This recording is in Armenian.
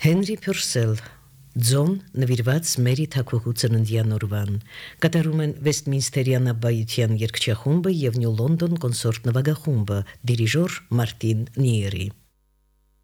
Հենրի Փյուրսել Ձոն նվիրված Մերի Թագուհու ծննդյան օրվան կատարում են Վեստմինստերյան Աբբայության երգչախումբը եւ Նյու Լոնդոն կոնսերտ նվագախումբը դիրիժոր Մարտին Նիերի